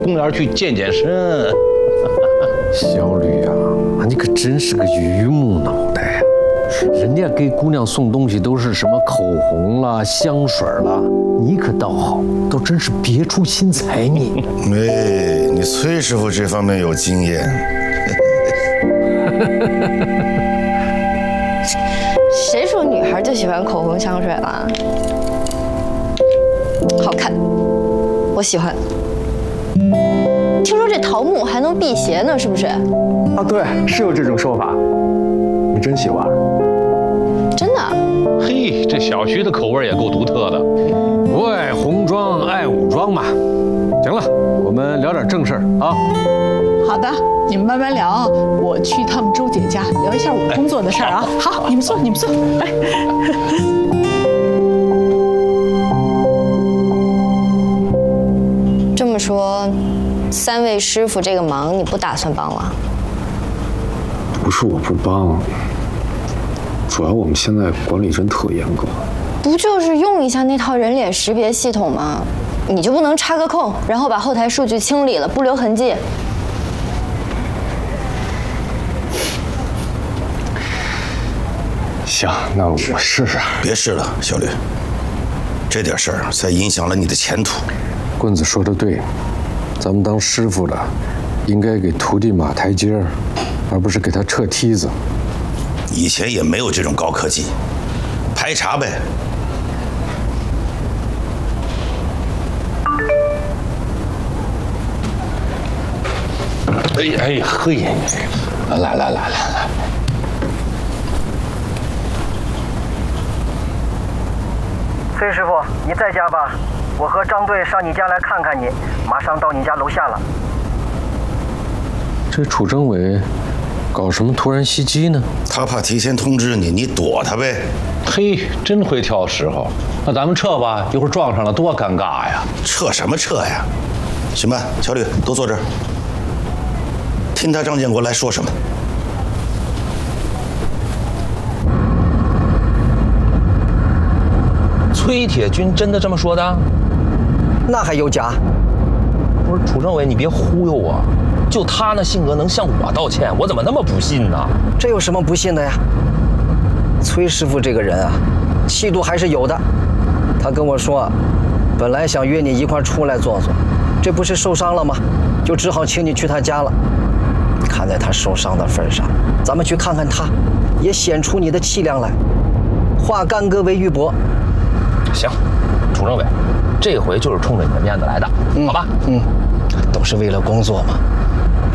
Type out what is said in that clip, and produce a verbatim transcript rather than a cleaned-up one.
公园去健健身。 小吕啊，你可真是个榆木脑袋呀！人家给姑娘送东西都是什么口红啦、香水啦，你可倒好，都真是别出心裁你。 哎，你崔师傅这方面有经验。 谁说女孩就喜欢口红香水了？好看，我喜欢。听说这桃木还能辟邪呢，是不是？ 啊，对，是有这种说法。你真喜欢？ 真的？ 嘿，这小徐的口味也够独特的。 不爱红妆爱武装嘛。行了，我们聊点正事儿啊。 好的，你们慢慢聊，我去一趟周姐家聊一下我工作的事儿啊。好，你们坐，你们坐，来。 这么说，三位师傅这个忙你不打算帮了？ 不是我不帮，主要我们现在管理真特严格。 不就是用一下那套人脸识别系统吗？你就不能插个空，然后把后台数据清理了，不留痕迹？ 行，那我试试。 别试了，小吕，这点事儿才影响了你的前途。 棍子说的对，咱们当师傅的，应该给徒弟码台阶儿，而不是给他撤梯子。 以前也没有这种高科技，排查呗。 哎哎嘿，来来来来来。 崔师傅，你在家吧？我和张队上你家来看看你，马上到你家楼下了。 这楚政委搞什么突然袭击呢？ 他怕提前通知你，你躲他呗。 嘿，真会挑时候。那咱们撤吧，一会儿撞上了多尴尬呀！ 撤什么撤呀？行吧，小吕，都坐这儿，听他张建国来说什么。 崔铁军真的这么说的？ 那还有假？ 不是楚政委，你别忽悠我。就他那性格，能向我道歉，我怎么那么不信呢？ 这有什么不信的呀？崔师傅这个人啊，气度还是有的。他跟我说，本来想约你一块出来坐坐，这不是受伤了吗？就只好请你去他家了。看在他受伤的份上，咱们去看看他，也显出你的气量来，化干戈为玉帛。 行，楚政委，这回就是冲着你的面子来的， 嗯、 好吧？ 嗯，都是为了工作嘛。